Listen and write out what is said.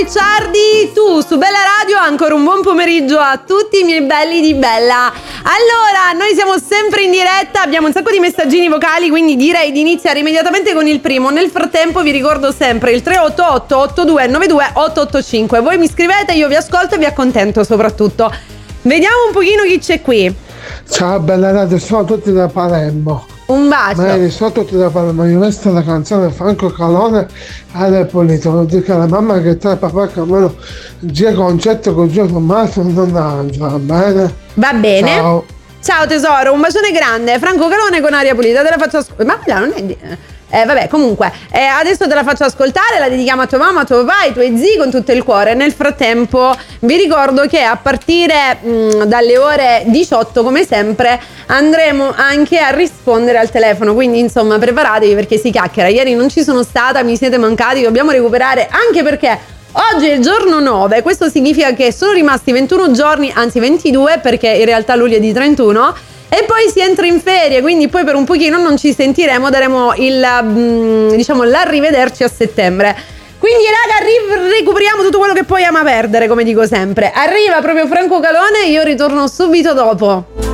Ricciardi, tu su Bella Radio. Ancora un buon pomeriggio a tutti i miei belli di Bella. Allora, noi siamo sempre in diretta, abbiamo un sacco di messaggini vocali, quindi direi di iniziare immediatamente con il primo. Nel frattempo vi ricordo sempre il 388 8292 885. Voi mi scrivete, io vi ascolto e vi accontento soprattutto. Vediamo un pochino chi c'è qui. Ciao Bella Radio, sono tutti da Palermo. Un bacio. Ma sono tutti da Palermo. Io questa la canzone Franco Calone alle Polito. Lo dico alla mamma che tra papà che almeno G concetto con Gio Tommaso non va bene? Va bene. Ciao. Ciao tesoro, un bacione grande. Franco Calone con aria pulita, te la faccio ascoltare. Ma non è... vabbè, comunque, adesso te la faccio ascoltare, la dedichiamo a tua mamma, a tuo papà, ai tuoi zii con tutto il cuore. Nel frattempo vi ricordo che a partire dalle ore 18, come sempre, andremo anche a rispondere al telefono, quindi insomma preparatevi perché si chiacchiera. Ieri non ci sono stata, mi siete mancati, dobbiamo recuperare, anche perché oggi è il giorno 9, questo significa che sono rimasti 21 giorni, anzi 22, perché in realtà luglio è di 31, e poi si entra in ferie, quindi poi per un pochino non ci sentiremo, daremo l'arrivederci a settembre. Quindi raga, recuperiamo tutto quello che poi ama perdere, come dico sempre. Arriva proprio Franco Calone, io ritorno subito dopo.